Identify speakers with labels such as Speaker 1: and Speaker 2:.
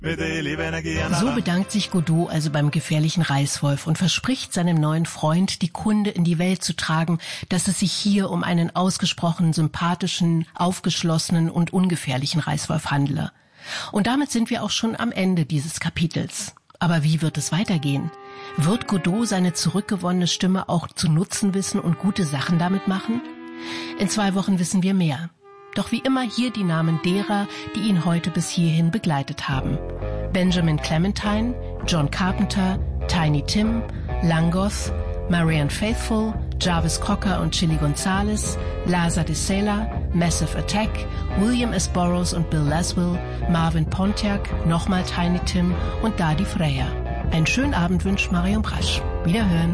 Speaker 1: So bedankt sich Godot also beim gefährlichen Reißwolf und verspricht seinem neuen Freund, die Kunde in die Welt zu tragen, dass es sich hier um einen ausgesprochen sympathischen, aufgeschlossenen und ungefährlichen Reißwolf handle. Und damit sind wir auch schon am Ende dieses Kapitels. Aber wie wird es weitergehen? Wird Godot seine zurückgewonnene Stimme auch zu nutzen wissen und gute Sachen damit machen? In 2 Wochen wissen wir mehr. Doch wie immer hier die Namen derer, die ihn heute bis hierhin begleitet haben. Benjamin Clementine, John Carpenter, Tiny Tim, Langoth, Marianne Faithfull, Jarvis Cocker und Chili Gonzalez, Laza de Sela, Massive Attack, William S. Burroughs und Bill Laswell, Marvin Pontiac, nochmal Tiny Tim und Dadi Freya. Einen schönen Abend wünscht Marion Brasch. Wiederhören.